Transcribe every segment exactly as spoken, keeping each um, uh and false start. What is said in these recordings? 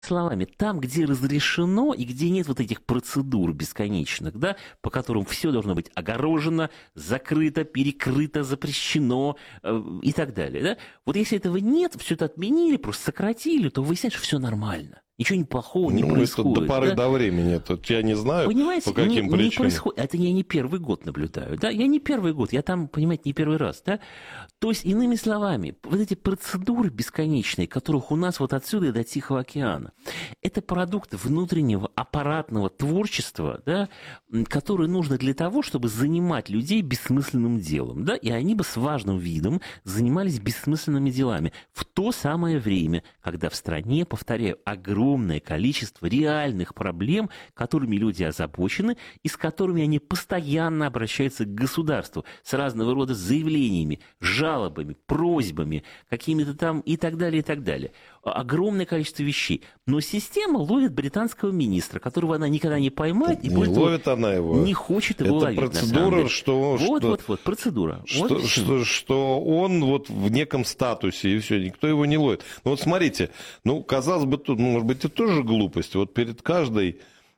словами, там, где разрешено и где нет вот этих процедур бесконечных, да, по которым все должно быть огорожено, закрыто, перекрыто, запрещено э, и так далее, да, вот если этого нет, все это отменили, просто сократили, то выясняется, что все нормально. Ничего плохого не ну, происходит. Это до поры да? до времени. Тут я не знаю, понимаете, по каким не, причинам. Не происходит. Это я не первый год наблюдаю. Да? Я не первый год, я там, понимаете, не первый раз. Да? То есть, иными словами, вот эти процедуры бесконечные, которых у нас вот отсюда и до Тихого океана, это продукт внутреннего аппаратного творчества, да, которое нужно для того, чтобы занимать людей бессмысленным делом. Да? И они бы с важным видом занимались бессмысленными делами в то самое время, когда в стране, повторяю, огромное огромное количество реальных проблем, которыми люди озабочены и с которыми они постоянно обращаются к государству с разного рода заявлениями, жалобами, просьбами, какими-то там и так далее, и так далее. Огромное количество вещей. Но система ловит британского министра, которого она никогда не поймает. И не ловит она его. Не хочет его это ловить. Процедура, что... Вот, что, вот, вот, процедура. Что, вот что, что он вот в неком статусе, и все, никто его не ловит. Ну вот смотрите, ну, казалось бы, тут, может быть, это тоже глупость. Вот перед каждой,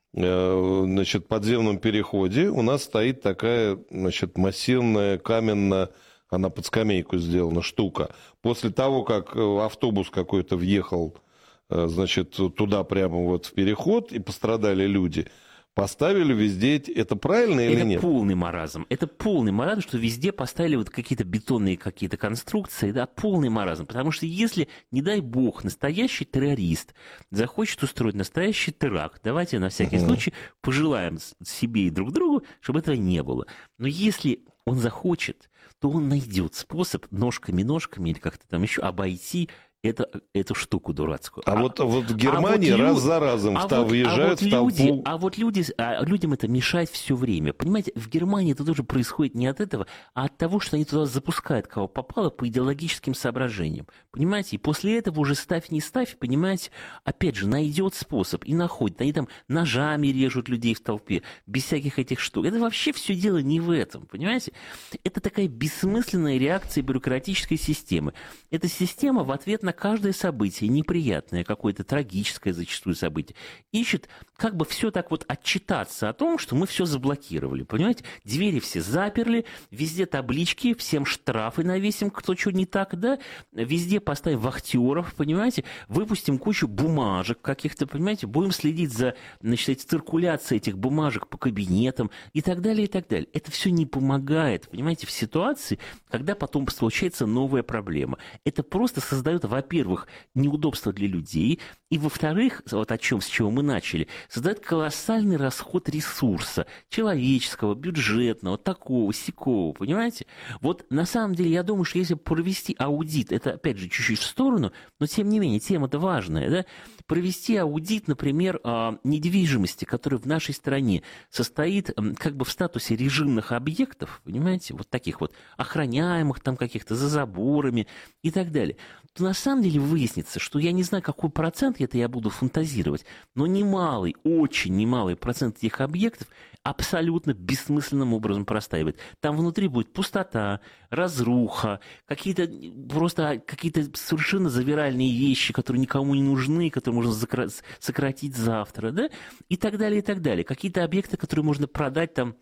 значит, подземном переходе у нас стоит такая, значит, массивная каменная, она под скамейку сделана, штука. После того, как автобус какой-то въехал, значит, туда прямо вот в переход, и пострадали люди, поставили везде, это правильно или это нет? Это полный маразм. Это полный маразм, что везде поставили вот какие-то бетонные какие-то конструкции, да, полный маразм. Потому что если, не дай бог, настоящий террорист захочет устроить настоящий теракт, давайте на всякий uh-huh. случай пожелаем себе и друг другу, чтобы этого не было. Но если он захочет, то он найдет способ ножками-ножками или как-то там еще обойти Это, эту штуку дурацкую. А, а вот, вот в Германии а вот раз лю... за разом а вот, въезжают а вот в толпу. Люди, а вот люди, а людям это мешает все время. Понимаете, в Германии это тоже происходит не от этого, а от того, что они туда запускают кого попало по идеологическим соображениям. Понимаете, и после этого уже ставь не ставь, понимаете, опять же, найдет способ и находит. Они там ножами режут людей в толпе, без всяких этих штук. Это вообще все дело не в этом, понимаете? Это такая бессмысленная реакция бюрократической системы. Эта система в ответ на каждое событие, неприятное, какое-то трагическое зачастую событие, ищет как бы все так вот отчитаться о том, что мы все заблокировали, понимаете? Двери все заперли, везде таблички, всем штрафы навесим, кто что не так, да? Везде поставим вахтеров, понимаете? Выпустим кучу бумажек каких-то, понимаете? Будем следить за, значит, циркуляцией этих бумажек по кабинетам и так далее, и так далее. Это все не помогает, понимаете, в ситуации, когда потом случается новая проблема. Это просто создает, во-первых, неудобства для людей, и, во-вторых, вот о чем, с чего мы начали, создает колоссальный расход ресурса человеческого, бюджетного, такого, сякого, понимаете? Вот на самом деле, я думаю, что если провести аудит, это, опять же, чуть-чуть в сторону, но, тем не менее, тема-то важная, да? Провести аудит, например, недвижимости, которая в нашей стране состоит как бы в статусе режимных объектов, понимаете, вот таких вот охраняемых там каких-то за заборами и так далее, то на самом деле выяснится, что я не знаю, какой процент это я буду фантазировать, но немалый, очень немалый процент этих объектов абсолютно бессмысленным образом простаивает. Там внутри будет пустота, разруха, какие-то просто какие-то совершенно завиральные вещи, которые никому не нужны, которые можно сократить завтра, да, и так далее, и так далее. Какие-то объекты, которые можно продать там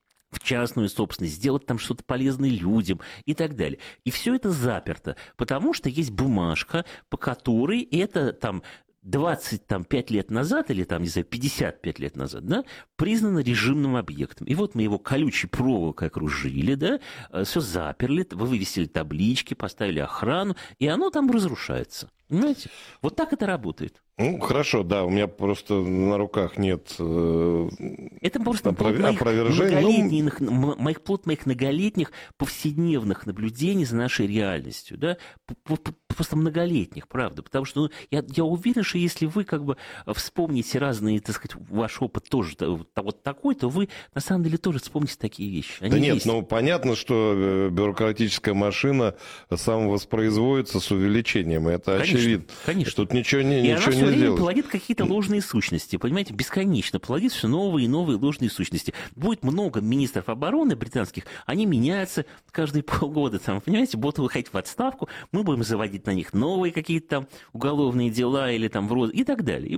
в частную собственность, сделать там что-то полезное людям и так далее. И все это заперто, потому что есть бумажка, по которой это там двадцать пять лет назад, или там, не знаю, пятьдесят пять лет назад, да, признано режимным объектом. И вот мы его колючей проволокой окружили, да, все заперли, вывесили таблички, поставили охрану, и оно там разрушается. Понимаете? Вот так это работает. Ну, хорошо, да, у меня просто на руках нет э, это просто опро- плод моих, многолетних, ну... моих, плод моих многолетних повседневных наблюдений за нашей реальностью, да, просто многолетних, правда, потому что ну, я, я уверен, что если вы как бы вспомните разные, так сказать, ваш опыт тоже вот такой, то вы на самом деле тоже вспомните такие вещи. Они да нет, есть. ну понятно, что бюрократическая машина самовоспроизводится с увеличением, это очевидно. очевидно. Конечно. Тут ничего не, и ничего она все не время сделать. плодит какие-то ложные сущности, понимаете, бесконечно плодит все новые и новые ложные сущности. Будет много министров обороны британских, они меняются каждые полгода, там, понимаете, будут выходить в отставку, мы будем заводить на них новые какие-то там уголовные дела или там в роз... и так далее.